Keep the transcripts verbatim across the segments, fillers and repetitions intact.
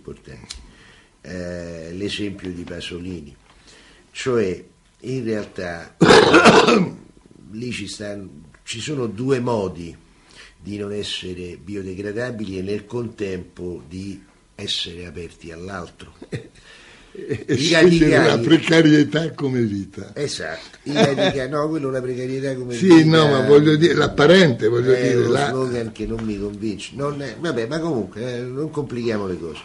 importanti. Eh, l'esempio di Pasolini, cioè in realtà lì ci, stanno, ci sono due modi di non essere biodegradabili e nel contempo di essere aperti all'altro. E scegliere la precarietà come vita. Esatto, i radicali, no, quello la precarietà come sì, vita. Sì, no, ma voglio dire, l'apparente, voglio è dire. È uno la... slogan che non mi convince. Non è, vabbè, ma comunque, eh, non complichiamo le cose.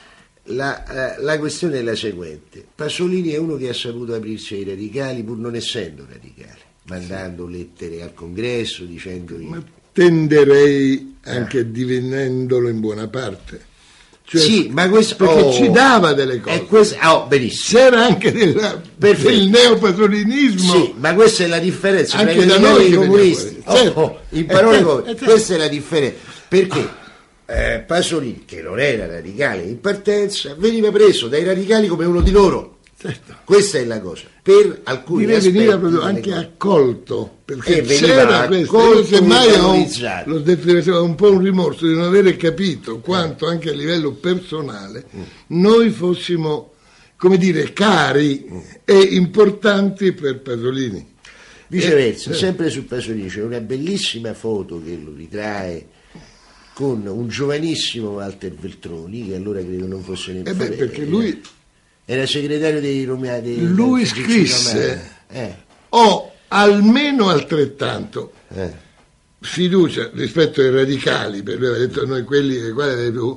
La, la, la questione è la seguente: Pasolini è uno che ha saputo aprirsi ai radicali pur non essendo radicale, mandando lettere al congresso dicendo ma tenderei anche ah. divenendolo in buona parte, cioè, sì, ma questo perché oh, ci dava delle cose, questo, oh, benissimo. C'era anche della, del neopasolinismo, sì, ma questa è la differenza anche da noi i comunisti, oh, certo. oh, in parole eh, come, eh, questa è la differenza, perché Eh, Pasolini, che non era radicale in partenza, veniva preso dai radicali come uno di loro. Certo. Questa è la cosa. Per alcuni Direi aspetti veniva proprio anche cose. accolto, perché e c'era questo. Io semmai ho l'ho detto, un po' un rimorso di non avere capito quanto anche a livello personale mm. noi fossimo, come dire, cari mm. e importanti per Pasolini. Viceversa, eh, sempre su Pasolini c'è una bellissima foto che lo ritrae con un giovanissimo Walter Veltroni, che allora credo non fosse nemmeno, eh beh, perché lui era segretario dei Romani. Lui scrisse eh. ho almeno altrettanto eh. fiducia rispetto ai radicali, per lui aveva detto noi quelli ai quali avevi più,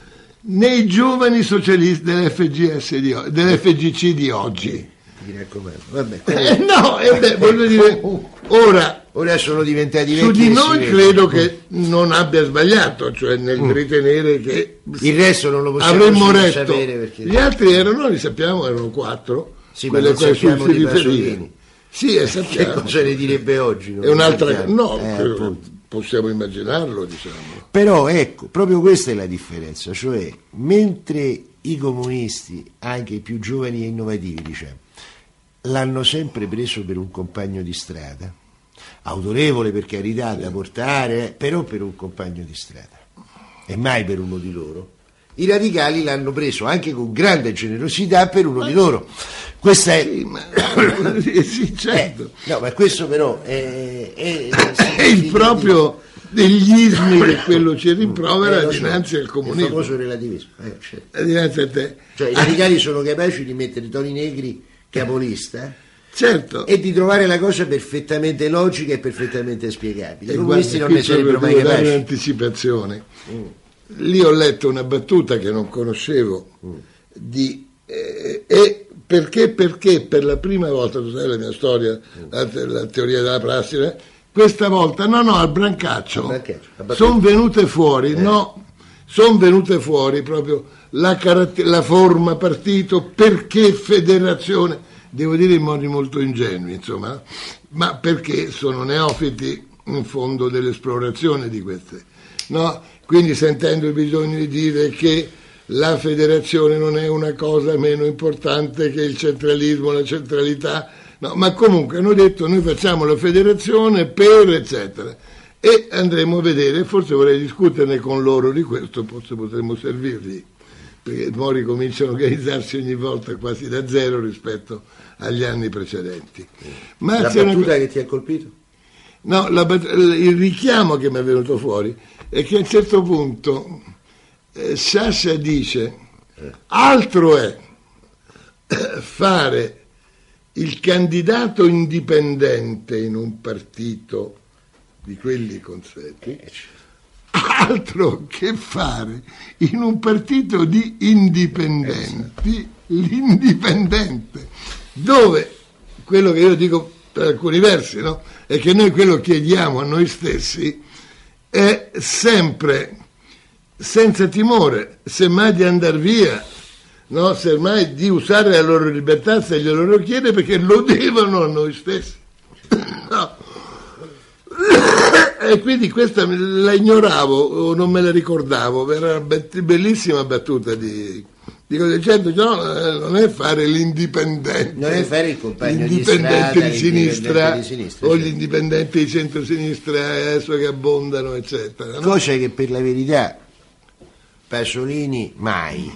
nei giovani socialisti dell'F G S di o- dell'F G C di oggi. Mi raccomando. Vabbè, eh, no, eh beh, voglio dire, ora Ora sono diventati vecchi. Su di noi credo che non abbia sbagliato, cioè nel mm. ritenere che il resto non lo possiamo avremmo retto. sapere perché... Gli altri erano, li sappiamo, erano quattro. Sì, ma non sappiamo di Pasolini. Sì, e sappiamo. Che cosa ne direbbe oggi? È un'altra, no, eh, possiamo immaginarlo, diciamo. Però ecco, proprio questa è la differenza, cioè mentre i comunisti, anche i più giovani e innovativi, diciamo, l'hanno sempre preso per un compagno di strada, autorevole per carità da portare, però per un compagno di strada e mai per uno di loro. I radicali l'hanno preso anche con grande generosità per uno ma... di loro. Questa è sì, ma... sì, certo. eh, no, ma questo però è, è, è, è il proprio degli ismi che quello ci rimprovera eh, dinanzi so, al comunismo. Il famoso relativismo. Eh, certo. Dinanzi a te. Cioè i radicali sono capaci di mettere toni negri capolista, eh? Certo. E di trovare la cosa perfettamente logica e perfettamente spiegabile. I comunisti non ne sarebbero mai capaci. Dare un'anticipazione. Mm. Lì ho letto una battuta che non conoscevo mm. di eh, e perché perché per la prima volta, tu sai la mia storia, mm. la, la teoria della prassi, questa volta no no al Brancaccio, Brancaccio sono venute fuori eh. no sono venute fuori proprio la, caratter- la forma partito, perché federazione, devo dire in modi molto ingenui, insomma, ma perché sono neofiti in fondo dell'esplorazione di queste, no? Quindi sentendo il bisogno di dire che la federazione non è una cosa meno importante che il centralismo, la centralità, no, ma comunque hanno detto noi facciamo la federazione per eccetera, e andremo a vedere, forse vorrei discuterne con loro di questo, forse potremmo servirgli, perché Mori cominciano a organizzarsi ogni volta quasi da zero rispetto agli anni precedenti. Ma la battuta una... che ti ha colpito? No, la, il richiamo che mi è venuto fuori è che a un certo punto eh, Sciascia dice eh. altro è fare il candidato indipendente in un partito di quelli consueti, eh. altro che fare in un partito di indipendenti l'indipendente, dove quello che io dico per alcuni versi, no? È che noi quello chiediamo a noi stessi è sempre senza timore, semmai di andare via, no? Semmai di usare la loro libertà se glielo loro chiede, perché lo devono a noi stessi. No. E quindi questa la ignoravo o non me la ricordavo, era una bellissima battuta di, dico dicendo no, non è fare l'indipendente, non è fare il compagno l'indipendente di, strada, di, sinistra, di sinistra o certo. Gli indipendenti di centrosinistra adesso che abbondano eccetera, no? Cosa che per la verità Pasolini mai